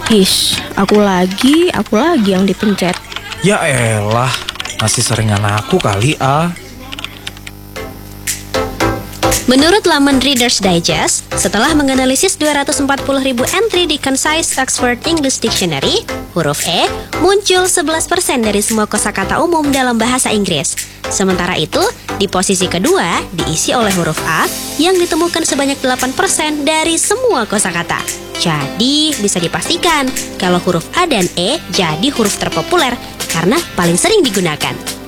Aku lagi yang dipencet. Ya elah, masih seringan aku kali ah. Menurut laman Reader's Digest, setelah menganalisis 240.000 entry di Concise Oxford English Dictionary, huruf E muncul 11% dari semua kosakata umum dalam bahasa Inggris. Sementara itu, di posisi kedua diisi oleh huruf A yang ditemukan sebanyak 8% dari semua kosakata. Jadi, bisa dipastikan kalau huruf A dan E jadi huruf terpopuler karena paling sering digunakan.